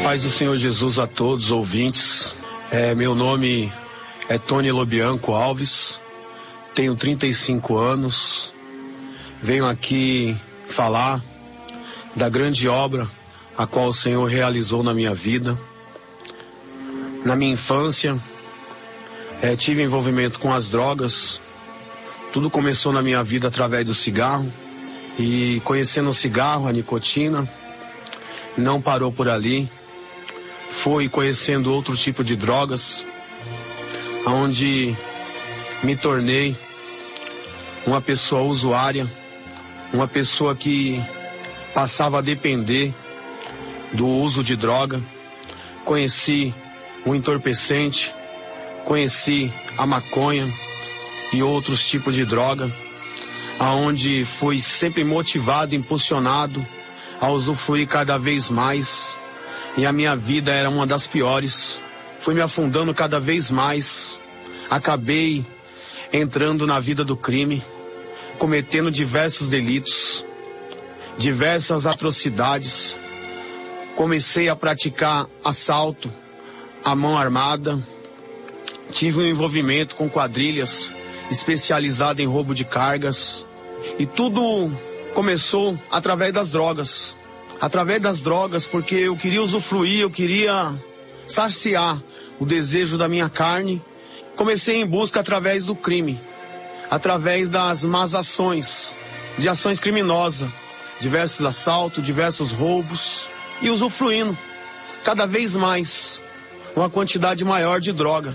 Paz do Senhor Jesus a todos os ouvintes. Meu nome é Tony Lobianco Alves, tenho 35 anos, venho aqui falar da grande obra a qual o Senhor realizou na minha vida. Na minha infância, tive envolvimento com as drogas. Tudo começou na minha vida através do cigarro, e conhecendo o cigarro, a nicotina, não parou por ali. Fui conhecendo outro tipo de drogas, onde me tornei uma pessoa usuária, uma pessoa que passava a depender do uso de droga. Conheci o entorpecente, conheci a maconha e outros tipos de droga, aonde fui sempre motivado, impulsionado a usufruir cada vez mais. E a minha vida era uma das piores. Fui me afundando cada vez mais. Acabei entrando na vida do crime, cometendo diversos delitos, diversas atrocidades. Comecei a praticar assalto à mão armada. Tive um envolvimento com quadrilhas especializada em roubo de cargas. E tudo começou através das drogas. Através das drogas, porque eu queria usufruir, eu queria saciar o desejo da minha carne. Comecei em busca através do crime, através das más ações, de ações criminosas, diversos assaltos, diversos roubos, e usufruindo cada vez mais uma quantidade maior de droga.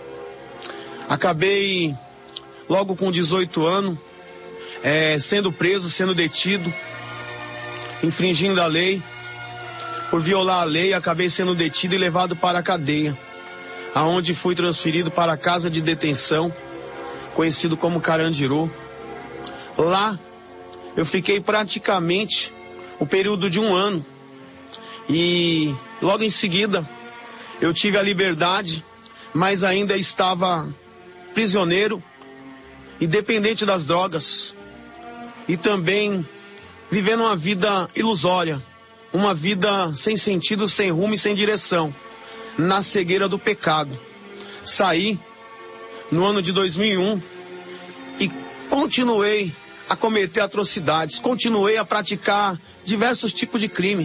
Acabei logo com 18 anos, sendo preso, sendo detido, infringindo a lei. Por violar a lei, acabei sendo detido e levado para a cadeia, aonde fui transferido para a casa de detenção, conhecido como Carandiru. Lá, eu fiquei praticamente o período de 1 ano. E logo em seguida, eu tive a liberdade, mas ainda estava prisioneiro e dependente das drogas. E também vivendo uma vida ilusória, uma vida sem sentido, sem rumo e sem direção, na cegueira do pecado. Saí no ano de 2001 e continuei a cometer atrocidades, continuei a praticar diversos tipos de crime.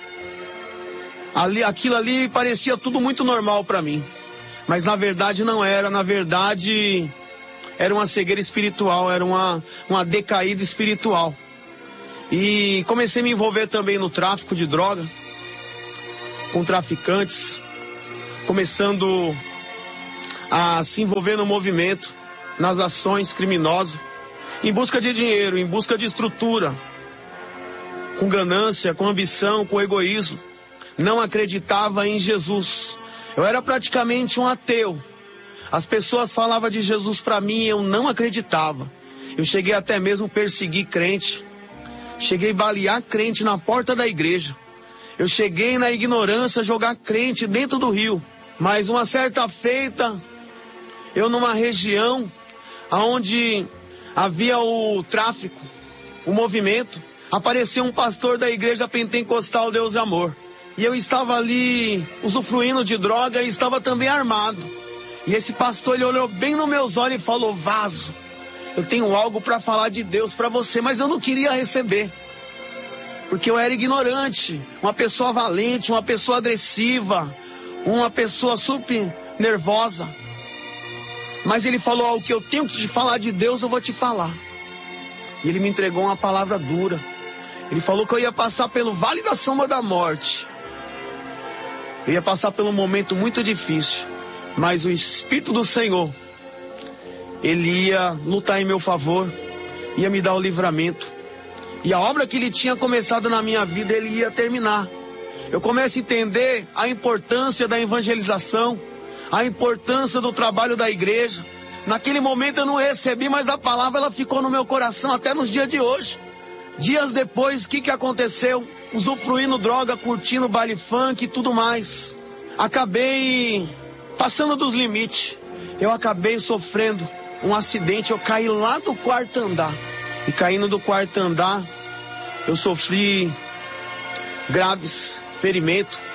Aquilo ali parecia tudo muito normal para mim, mas na verdade não era. Na verdade era uma cegueira espiritual, era uma decaída espiritual. E comecei a me envolver também no tráfico de droga, com traficantes, começando a se envolver no movimento, nas ações criminosas, em busca de dinheiro, em busca de estrutura, com ganância, com ambição, com egoísmo. Não acreditava em Jesus. Eu era praticamente um ateu. As pessoas falavam de Jesus para mim e eu não acreditava. Eu cheguei até mesmo a perseguir crente. Cheguei a balear crente na porta da igreja. Eu cheguei na ignorância a jogar crente dentro do rio. Mas uma certa feita, eu numa região onde havia o tráfico, o movimento, apareceu um pastor da igreja pentecostal Deus e Amor. E eu estava ali usufruindo de droga e estava também armado. E esse pastor, ele olhou bem nos meus olhos e falou: Vaso, eu tenho algo para falar de Deus para você, mas eu não queria receber. Porque eu era ignorante, uma pessoa valente, uma pessoa agressiva, uma pessoa super nervosa. Mas ele falou: o que eu tenho que te falar de Deus, eu vou te falar. E ele me entregou uma palavra dura. Ele falou que eu ia passar pelo vale da sombra da morte. Eu ia passar por um momento muito difícil. Mas o Espírito do Senhor, Ele ia lutar em meu favor, ia me dar o livramento. E a obra que Ele tinha começado na minha vida, Ele ia terminar. Eu começo a entender a importância da evangelização, a importância do trabalho da igreja. Naquele momento eu não recebi, mas a palavra ela ficou no meu coração até nos dias de hoje. Dias depois, o que aconteceu? Usufruindo droga, curtindo baile funk e tudo mais. Acabei passando dos limites. Eu acabei sofrendo um acidente, eu caí lá do 4º andar. E caindo do 4º andar, eu sofri graves ferimentos.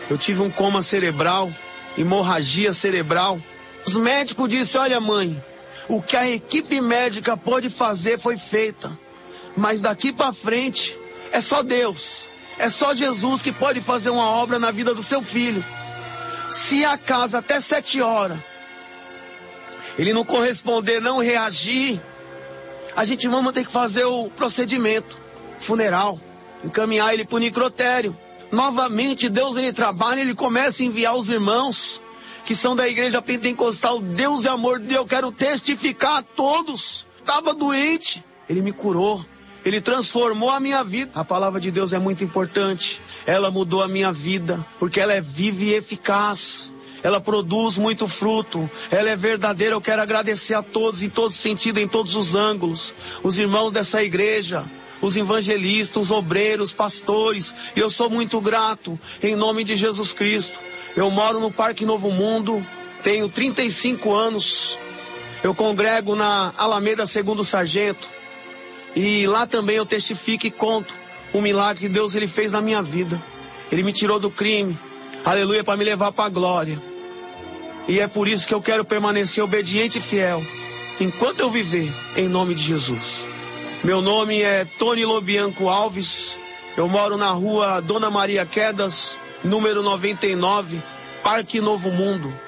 Eu tive um coma cerebral, hemorragia cerebral. Os médicos disseram, olha mãe, o que a equipe médica pôde fazer foi feita. Mas daqui para frente, é só Deus, é só Jesus que pode fazer uma obra na vida do seu filho. Se acaso até 7 horas, ele não corresponder, não reagir, a gente vamos ter que fazer o procedimento funeral, encaminhar ele para o necrotério. Novamente, Deus ele trabalha, ele começa a enviar os irmãos que são da igreja pentecostal. Deus é amor de Deus, eu quero testificar a todos. Estava doente, ele me curou, ele transformou a minha vida. A palavra de Deus é muito importante, ela mudou a minha vida, porque ela é viva e eficaz. Ela produz muito fruto, ela é verdadeira. Eu quero agradecer a todos, em todo sentido, em todos os ângulos. Os irmãos dessa igreja, os evangelistas, os obreiros, pastores. E eu sou muito grato, em nome de Jesus Cristo. Eu moro no Parque Novo Mundo, tenho 35 anos. Eu congrego na Alameda 2º Sargento. E lá também eu testifico e conto o milagre que Deus ele fez na minha vida. Ele me tirou do crime, aleluia, para me levar para a glória. E é por isso que eu quero permanecer obediente e fiel, enquanto eu viver, em nome de Jesus. Meu nome é Tony Lobianco Alves, eu moro na rua Dona Maria Quedas, número 99, Parque Novo Mundo.